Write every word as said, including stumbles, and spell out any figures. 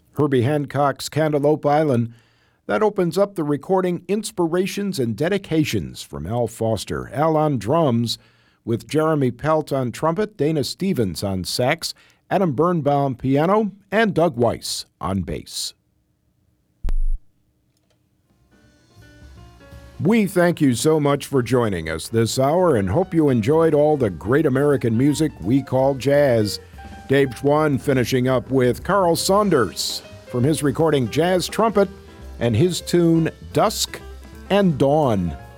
Herbie Hancock's Cantaloupe Island. That opens up the recording Inspirations and Dedications from Al Foster. Al on drums, with Jeremy Pelt on trumpet, Dana Stevens on sax, Adam Birnbaum piano, and Doug Weiss on bass. We thank you so much for joining us this hour and hope you enjoyed all the great American music we call jazz. Dave Schwann finishing up with Carl Saunders from his recording Jazz Trumpet and his tune Dusk and Dawn.